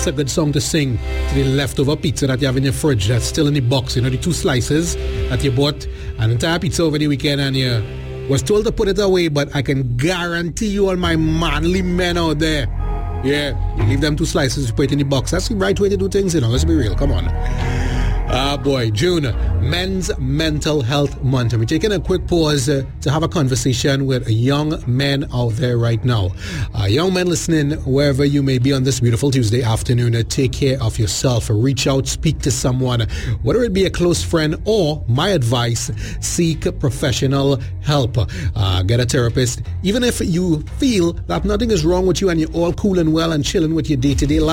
It's a good song to sing to the leftover pizza that you have in your fridge that's still in the box. You know, the 2 slices that you bought, an entire pizza over the weekend, and you was told to put it away, but I can guarantee you all my manly men out there, yeah, you leave them 2 slices, you put it in the box. That's the right way to do things, you know. Let's be real. Come on. Boy, June, Men's Mental Health Month. We're taking a quick pause to have a conversation with young men out there right now. Young men listening, wherever you may be on this beautiful Tuesday afternoon, take care of yourself. Reach out, speak to someone, whether it be a close friend or, my advice, seek professional help. Get a therapist. Even if you feel that nothing is wrong with you and you're all cool and well and chilling with your day-to-day life,